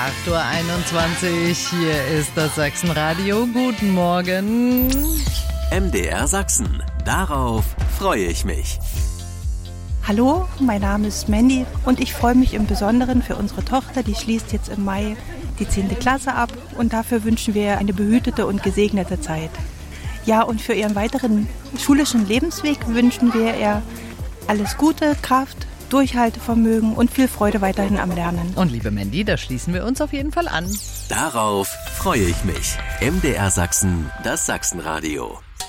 8:21 Uhr, hier ist das Sachsenradio. Guten Morgen. MDR Sachsen, darauf freue ich mich. Hallo, mein Name ist Mandy und ich freue mich im Besonderen für unsere Tochter, die schließt jetzt im Mai die 10. Klasse ab und dafür wünschen wir eine behütete und gesegnete Zeit. Ja, und für ihren weiteren schulischen Lebensweg wünschen wir ihr alles Gute, Kraft, Durchhaltevermögen und viel Freude weiterhin am Lernen. Und liebe Mandy, da schließen wir uns auf jeden Fall an. Darauf freue ich mich. MDR Sachsen, das Sachsenradio.